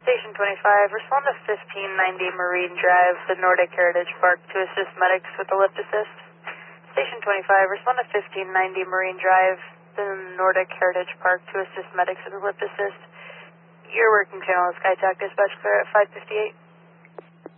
Station 25, respond to 1590 Marine Drive, the Nordic Heritage Park, to assist medics with the lift assist. Station 25, respond to 1590 Marine Drive, the Nordic Heritage Park, to assist medics with the lift assist. Your working channel is SkyTac Dispatch clear at 558.